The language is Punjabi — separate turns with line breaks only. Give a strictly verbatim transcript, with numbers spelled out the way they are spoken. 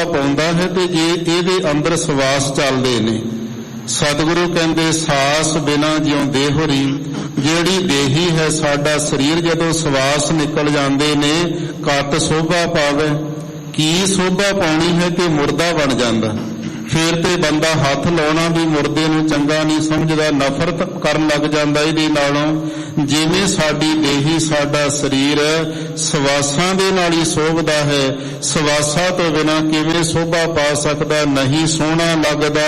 ਸੋਭਾ ਪਾਉਂਦਾ ਹੈ ਤੇ ਜੇ ਇਹਦੇ ਅੰਦਰ ਸਵਾਸ ਚੱਲਦੇ ਨੇ। ਸਤਿਗੁਰੂ ਕਹਿੰਦੇ ਸਾਸ ਬਿਨਾਂ ਜਿਉਂ ਦੇਹ ਹੋਰੀ, ਜਿਹੜੀ ਦੇਹੀ ਹੈ ਸਾਡਾ ਸਰੀਰ, ਜਦੋਂ ਸਵਾਸ ਨਿਕਲ ਜਾਂਦੇ ਨੇ ਘੱਟ ਸੋਭਾ ਪਾਵੇ। ਕੀ ਸੋਭਾ ਪਾਉਣੀ ਹੈ ਕਿ ਮੁਰਦਾ ਬਣ ਜਾਂਦਾ। ਫਿਰ ਤੇ ਬੰਦਾ ਹੱਥ ਲਾਉਣਾ ਵੀ ਮੁਰਦੇ ਨੂੰ ਚੰਗਾ ਨਹੀਂ ਸਮਝਦਾ, ਨਫ਼ਰਤ ਕਰਨ ਲੱਗ ਜਾਂਦਾ ਇਹਦੇ ਨਾਲੋਂ। ਜਿਵੇਂ ਸਾਡੀ ਦੇਹੀ ਸਾਡਾ ਸਰੀਰ ਸਵਾਸਾਂ ਦੇ ਨਾਲ ਹੀ ਸੋਭਦਾ ਹੈ, ਸਵਾਸਾਂ ਤੋਂ ਬਿਨਾਂ ਕਿਵੇਂ ਸੋਭਾ ਪਾ ਸਕਦਾ, ਨਹੀਂ ਸੋਹਣਾ ਲੱਗਦਾ।